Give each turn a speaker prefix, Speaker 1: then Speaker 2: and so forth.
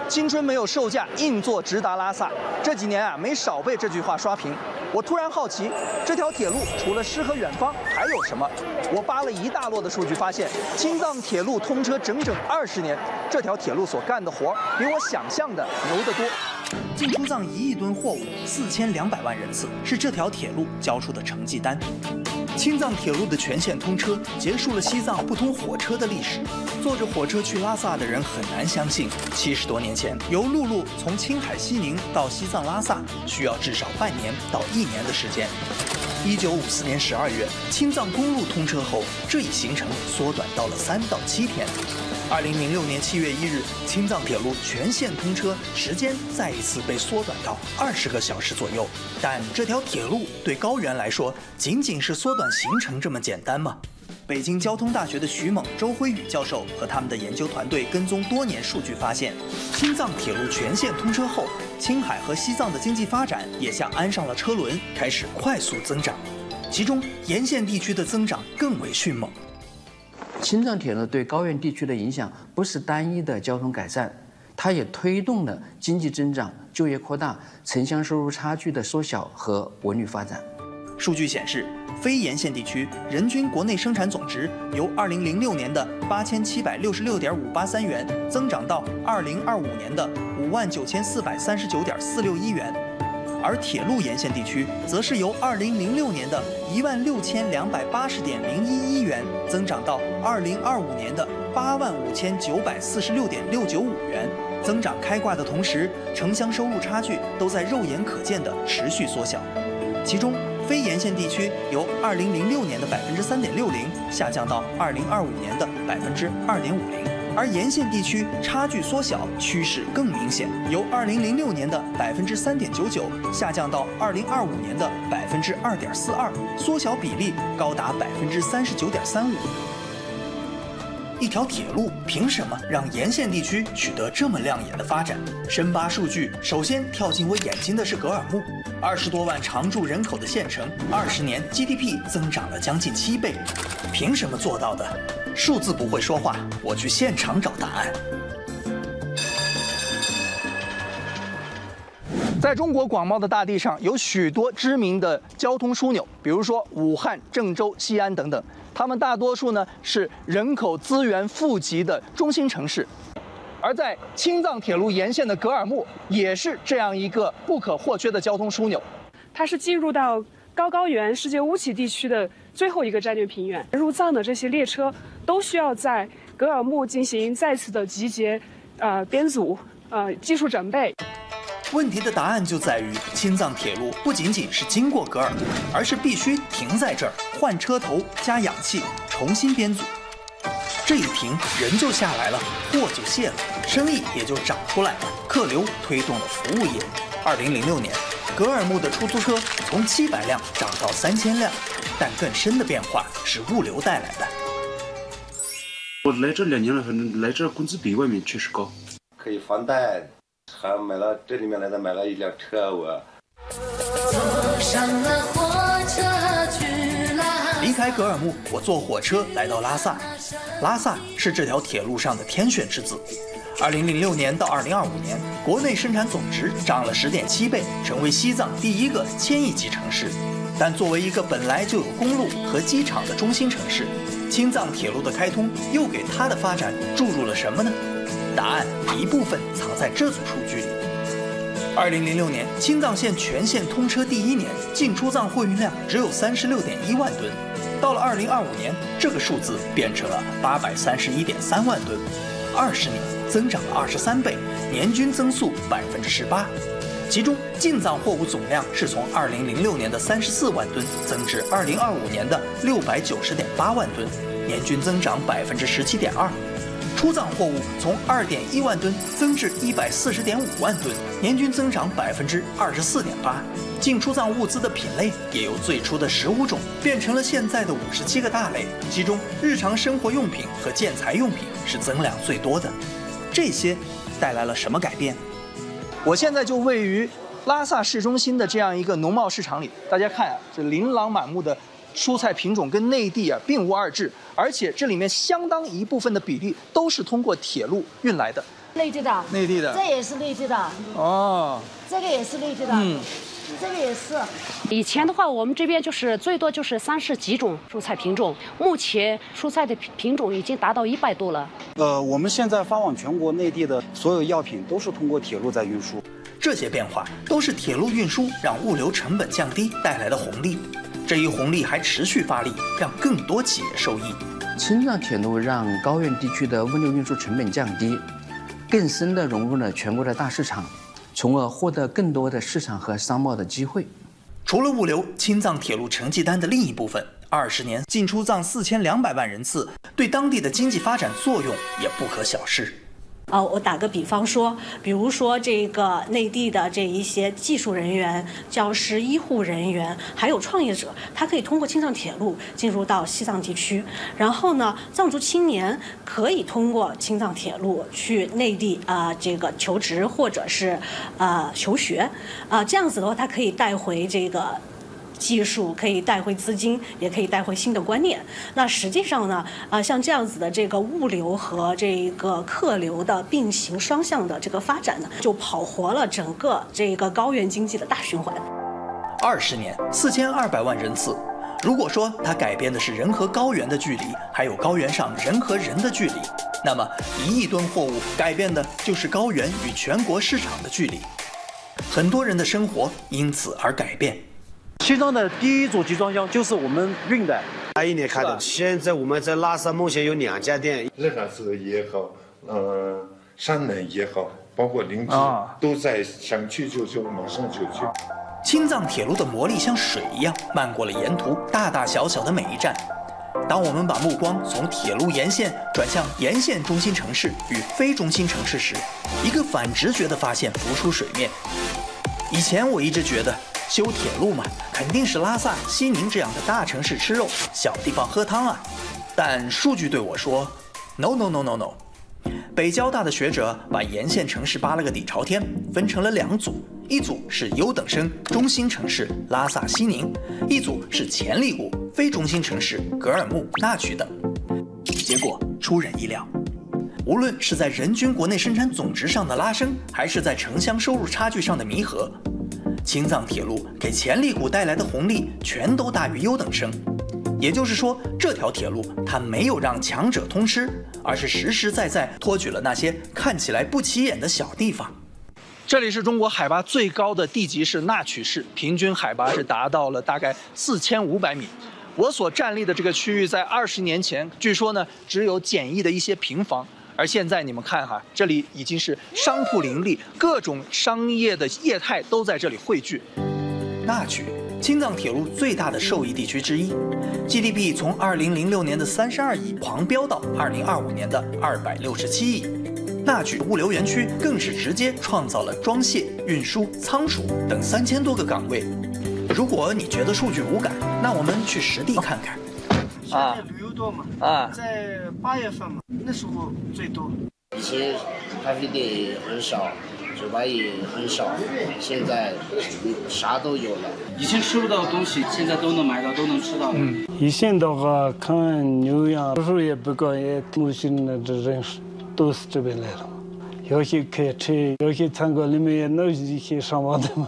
Speaker 1: 青春没有售价，硬座直达拉萨。这几年啊，没少被这句话刷屏。我突然好奇，这条铁路除了诗和远方还有什么？我扒了一大摞的数据，发现青藏铁路通车整整20年，这条铁路所干的活比我想象的牛得多。进出藏1亿吨货物，4200万人次，是这条铁路交出的成绩单。青藏铁路的全线通车，结束了西藏不通火车的历史。坐着火车去拉萨的人很难相信，70多年前，由陆路从青海西宁到西藏拉萨，需要至少半年到1年的时间。1954年12月，青藏公路通车后，这一行程缩短到了3到7天。2006年7月1日，青藏铁路全线通车，时间再一次被缩短到20个小时左右。但这条铁路对高原来说，仅仅是缩短行程这么简单吗？北京交通大学的徐猛、周辉宇教授和他们的研究团队跟踪多年数据发现，青藏铁路全线通车后，青海和西藏的经济发展也像安上了车轮，开始快速增长。其中沿线地区的增长更为迅猛。
Speaker 2: 青藏铁路对高原地区的影响不是单一的交通改善，它也推动了经济增长、就业扩大、城乡收入差距的缩小和文旅发展。
Speaker 1: 数据显示，非沿线地区人均国内生产总值由2006年的8766.583元增长到2025年的59439.461元，而铁路沿线地区则是由2006年的16280.011元增长到2025年的85946.695元。增长开挂的同时，城乡收入差距都在肉眼可见的持续缩小。其中，非沿线地区由2006年的3.60%下降到2025年的2.50%，而沿线地区差距缩小趋势更明显，由2006年的3.99%下降到2025年的2.42%，缩小比例高达39.35%。一条铁路凭什么让沿线地区取得这么亮眼的发展？深扒数据，首先跳进我眼睛的是格尔木，20多万常住人口的县城，20年 GDP 增长了将近7倍，凭什么做到的？数字不会说话，我去现场找答案。在中国广袤的大地上，有许多知名的交通枢纽，比如说武汉、郑州、西安等等。它们大多数呢是人口资源富集的中心城市，而在青藏铁路沿线的格尔木也是这样一个不可或缺的交通枢纽。
Speaker 3: 它是进入到高原世界乌齐地区的最后一个战略平原，入藏的这些列车都需要在格尔木进行再次的集结、编组、技术准备。
Speaker 1: 问题的答案就在于，青藏铁路不仅仅是经过格尔木，而是必须停在这儿，换车头、加氧气，重新编组。这一停，人就下来了，货就卸了，生意也就涨出来了，客流推动了服务业。2006年，格尔木的出租车从700辆涨到3000辆，但更深的变化是物流带来的。
Speaker 4: 我来这2年了，反正来这工资比外面确实高，
Speaker 5: 可以房贷。还买了这里面来的买了一辆车，我
Speaker 1: 离开格尔木，我坐火车来到拉萨。拉萨是这条铁路上的天选之子。2006年到2025年，国内生产总值涨了10.7倍，成为西藏第一个1000亿级城市。但作为一个本来就有公路和机场的中心城市，青藏铁路的开通又给它的发展注入了什么呢？答案一部分藏在这组数据里。2006年，青藏线全线通车第1年，进出藏货运量只有36.1万吨。到了2025年，这个数字变成了831.3万吨，20年增长了23倍，年均增速18%。其中，进藏货物总量是从2006年的34万吨增至2025年的690.8万吨，年均增长17.2%。出藏货物从2.1万吨增至140.5万吨，年均增长24.8%。进出藏物资的品类也由最初的15种变成了现在的57个大类，其中日常生活用品和建材用品是增量最多的。这些带来了什么改变？我现在就位于拉萨市中心的这样一个农贸市场里，大家看啊，这琳琅满目的蔬菜品种跟内地并无二致，而且这里面相当一部分的比例都是通过铁路运来的。
Speaker 6: 内地的，
Speaker 1: 内地的，
Speaker 6: 这也是内地的。
Speaker 1: 哦，
Speaker 6: 这个也是内地的。这个也是。
Speaker 7: 以前的话，我们这边就是最多就是30几种蔬菜品种，目前蔬菜的品种已经达到100多了。
Speaker 8: 我们现在发往全国内地的所有药品都是通过铁路在运输。
Speaker 1: 这些变化都是铁路运输让物流成本降低带来的红利。这一红利还持续发力，让更多企业受益。
Speaker 2: 青藏铁路让高原地区的物流运输成本降低，更深地融入了全国的大市场，从而获得更多的市场和商贸的机会。
Speaker 1: 除了物流，青藏铁路成绩单的另一部分，20年进出藏4200万人次，对当地的经济发展作用也不可小视。
Speaker 9: 我打个比方说，比如说这个内地的这一些技术人员、教师、医护人员，还有创业者，他可以通过青藏铁路进入到西藏地区。然后呢，藏族青年可以通过青藏铁路去内地这个求职或者是求学，这样子的话，他可以带回这个技术，可以带回资金，也可以带回新的观念。那实际上呢，像这样子的这个物流和这个客流的并行双向的这个发展呢，就跑活了整个这个高原经济的大循环。
Speaker 1: 20年，4200万人次。如果说它改变的是人和高原的距离，还有高原上人和人的距离，那么1亿吨货物改变的就是高原与全国市场的距离。很多人的生活因此而改变。
Speaker 10: 西藏的第一组集装箱就是我们运的
Speaker 11: ，21年开的。现在我们在拉萨目前有2家店，
Speaker 12: 日喀则也好，山南也好，包括临沂，都在想去就马上就去。
Speaker 1: 青藏铁路的魔力像水一样漫过了沿途大大小小的每一站。当我们把目光从铁路沿线转向沿线中心城市与非中心城市时，一个反直觉的发现浮出水面。以前我一直觉得修铁路嘛，肯定是拉萨、西宁这样的大城市吃肉，小地方喝汤啊。但数据对我说 ，no。北交大的学者把沿线城市扒了个底朝天，分成了2组，一组是优等生中心城市拉萨、西宁，一组是潜力股非中心城市格尔木、纳曲等。结果出人意料，无论是在人均国内生产总值上的拉升，还是在城乡收入差距上的弥合，青藏铁路给潜力股带来的红利全都大于优等生。也就是说，这条铁路它没有让强者通吃，而是实实在在托举了那些看起来不起眼的小地方。这里是中国海拔最高的地级市纳曲市，平均海拔是达到了大概4500米。我所站立的这个区域在20年前，据说呢只有简易的一些平房，而现在你们看哈，这里已经是商铺林立，各种商业的业态都在这里汇聚。纳曲，青藏铁路最大的受益地区之一 ，GDP 从2006年的32亿狂飙到2025年的267亿。纳曲物流园区更是直接创造了装卸、运输、仓储等3000多个岗位。如果你觉得数据无感，那我们去实地看看。
Speaker 13: 现在旅游多嘛？在8月份嘛，那时候最多。
Speaker 14: 以前咖啡店也很少，酒吧也很少，现在啥都有了。
Speaker 15: 以前吃不到的东西，现在都能买到，都能吃到。
Speaker 13: 以前的话看牛羊，收入也不高，也木星的这人都是这边来的嘛。有些开车，有些餐馆里面也弄一些上网的嘛。